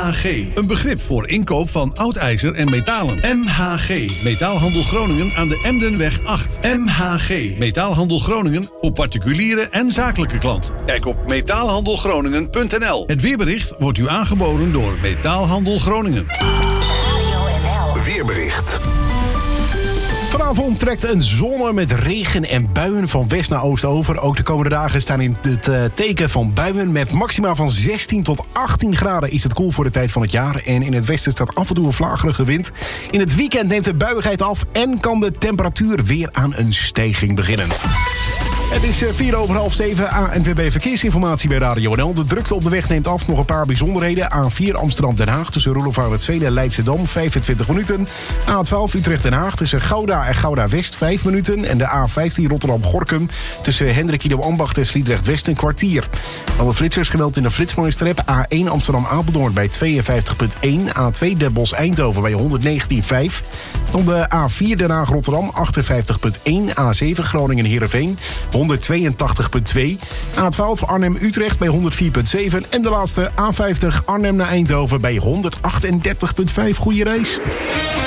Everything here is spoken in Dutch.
MHG, een begrip voor inkoop van oud ijzer en metalen. MHG, Metaalhandel Groningen aan de Emdenweg 8. MHG, Metaalhandel Groningen voor particuliere en zakelijke klanten. Kijk op metaalhandelgroningen.nl. Het weerbericht wordt u aangeboden door Metaalhandel Groningen. Radio NL. Weerbericht. Vanavond trekt een zone met regen en buien van west naar oost over. Ook de komende dagen staan in het teken van buien. Met maxima van 16 tot 18 graden is het koel voor de tijd van het jaar. En in het westen staat af en toe een vlagerige wind. In het weekend neemt de buiigheid af en kan de temperatuur weer aan een stijging beginnen. Het is 6:04. ANWB Verkeersinformatie bij Radio NL. De drukte op de weg neemt af. Nog een paar bijzonderheden. A4 Amsterdam-Den Haag tussen Roelofaar-het-Veen en Leidschendam 25 minuten. A12 Utrecht-Den Haag tussen Gouda en Gouda-West 5 minuten. En de A15 Rotterdam-Gorkum tussen Hendrikido-Ambacht en Sliedrecht-West een kwartier. Alle flitsers gemeld in de Flitsmeister-app. A1 Amsterdam-Apeldoorn bij 52,1. A2 Den Bosch-Eindhoven bij 119,5. Dan de A4 Den Haag-Rotterdam 58,1. A7 Groningen-Heerenveen 182,2. A12 Arnhem-Utrecht bij 104,7. En de laatste A50 Arnhem naar Eindhoven bij 138,5. Goeie reis.